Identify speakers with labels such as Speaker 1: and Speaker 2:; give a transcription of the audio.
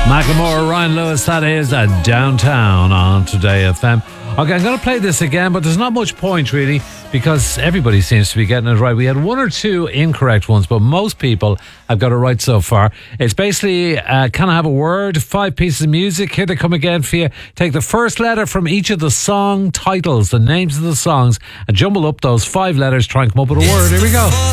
Speaker 1: Macklemore, Ryan Lewis, that is Downtown on Today FM. Okay, I'm going to play this again, but there's not much point really because everybody seems to be getting it right. We had one or two incorrect ones, but most people have got it right so far. It's basically, can I have a word? 5 pieces of music. Here they come again for you. Take the first letter from each of the song titles, the names of the songs, and jumble up those 5 letters, try and come up with a word. Here we go.